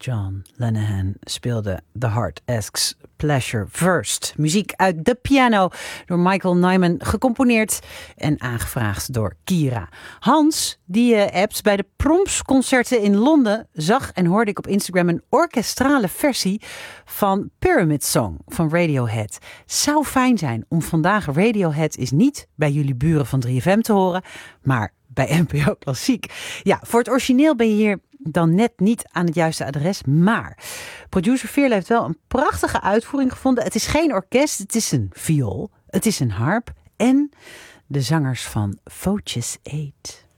John Lennon speelde The Heart Asks Pleasure First. Muziek uit de piano door Michael Nyman, gecomponeerd en aangevraagd door Kira. Hans, die appt, bij de Proms-concerten in Londen zag en hoorde ik op Instagram een orkestrale versie van Pyramid Song van Radiohead. Zou fijn zijn om vandaag Radiohead is niet bij jullie buren van 3FM te horen, maar bij NPO Klassiek. Ja, voor het origineel ben je hier dan net niet aan het juiste adres, maar producer Veerle heeft wel een prachtige uitvoering gevonden. Het is geen orkest, het is een viool, het is een harp en de zangers van Foetus 8.